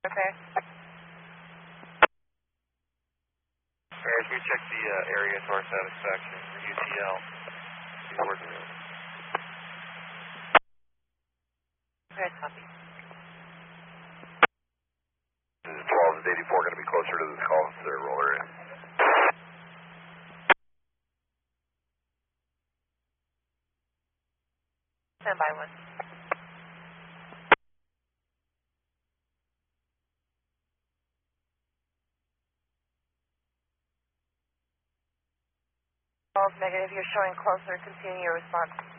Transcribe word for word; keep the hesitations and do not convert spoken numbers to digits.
Okay. Alright, we check the uh, area to our satisfaction for U T L. See where we're doing. Okay, copy. This is twelve and eighty-four going to be closer to this call to their roll area. Stand by one. False negative, you're showing closer. Continue your response.